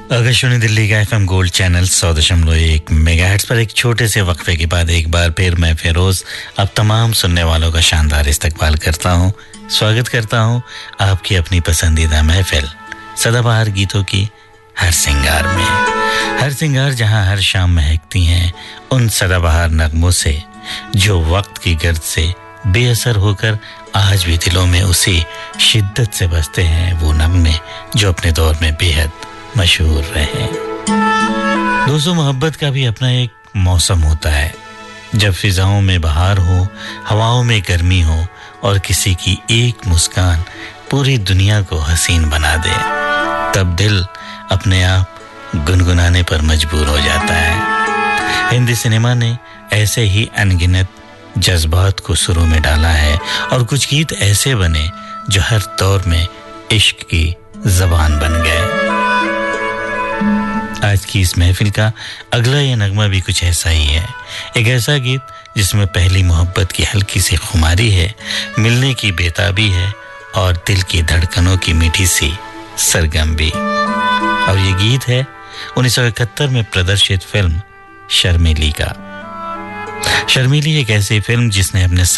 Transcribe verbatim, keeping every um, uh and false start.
आकाशवाणी दिल्ली का FM gold channel सौ दशमलव एक मेगाहर्ट्ज पर एक छोटे से वक्फे के बाद एक बार फिर मैं फिरोज अब तमाम सुनने वालों का शानदार इस्तकबाल करता हूं, स्वागत करता हूं आपकी अपनी पसंदीदा महफिल सदाबहार गीतों की हर सिंगार में। हर सिंगार जहां हर शाम महकती हैं उन सदाबहार नगमों से जो वक्त की गर्द से बेअसर होकर आज भी दिलों में उसी शिद्दत से बसते हैं, वो नगमे जो अपने दौर में बेहद मशहूर रहे। दोस्तों, मोहब्बत का भी अपना एक मौसम होता है। जब फिजाओं में बहार हो, हवाओं में गर्मी हो और किसी की एक मुस्कान पूरी दुनिया को हसीन बना दे, तब दिल अपने आप गुनगुनाने पर मजबूर हो जाता है। हिंदी सिनेमा ने ऐसे ही अनगिनत जज्बात को सुरों में डाला है और कुछ गीत ऐसे बने जो हर दौर में इश्क की ज़बान बन गए। आज की इस महफिल का अगला ये नगमा भी कुछ ऐसा ही है। एक ऐसा गीत जिसमें पहली मोहब्बत की हल्की सी खुमारी है, मिलने की बेताबी है और दिल की धड़कनों की मीठी सी सरगम भी। और ये गीत है उन्नीस सौ इकहत्तर में प्रदर्शित फिल्म शर्मीली का। शर्मीली एक ऐसी फिल्म जिसने अपने